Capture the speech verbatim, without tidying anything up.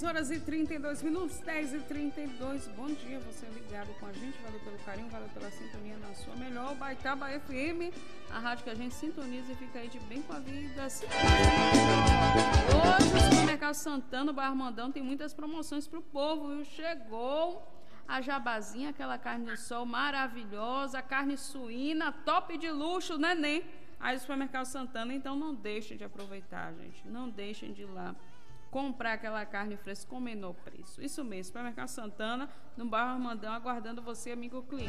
dez horas e trinta e dois minutos, dez e trinta e dois. Bom dia, você ligado com a gente. Valeu pelo carinho, valeu pela sintonia na sua melhor Baitaba F M, a rádio que a gente sintoniza e fica aí de bem com a vida. Hoje o Supermercado Santana, o Bairro Mandão, tem muitas promoções pro povo, viu? Chegou a jabazinha, aquela carne de sol maravilhosa, carne suína, top de luxo, neném. Aí o Supermercado Santana, então não deixem de aproveitar, gente. Não deixem de ir lá comprar aquela carne fresca com menor preço. Isso mesmo, Supermercado Santana, no Bairro Armandão, aguardando você, amigo cliente.